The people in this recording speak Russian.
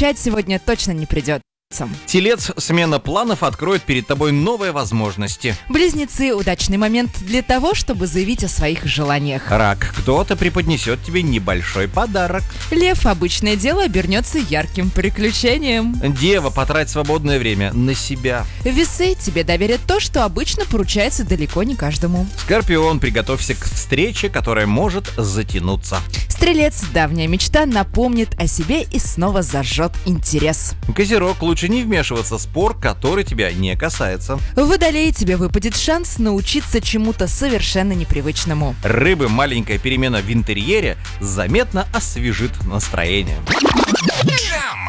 скучать сегодня точно не придется. Телец, смена планов откроет перед тобой новые возможности. Близнецы – удачный момент для того, чтобы заявить о своих желаниях. Рак, кто-то преподнесет тебе небольшой подарок. Лев – обычное дело обернется ярким приключением. Дева, потрать свободное время на себя. Весы, тебе доверят то, что обычно поручается далеко не каждому. Скорпион, приготовься к встрече, которая может затянуться. Стрелец, давняя мечта напомнит о себе и снова зажжет интерес. Козерог, лучше не вмешиваться в спор, который тебя не касается. В Водолее тебе выпадет шанс научиться чему-то совершенно непривычному. Рыбы, маленькая перемена в интерьере заметно освежит настроение.